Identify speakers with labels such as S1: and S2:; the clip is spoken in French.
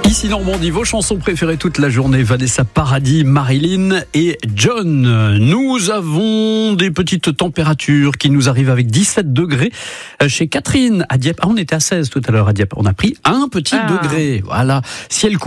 S1: Ici Normandie, vos chansons préférées toute la journée, Vanessa Paradis, Marilyn et John. Nous avons des petites températures qui nous arrivent avec 17 degrés chez Catherine à Dieppe. On était à 16 tout à l'heure à Dieppe. On a pris un petit degré. Voilà. Ciel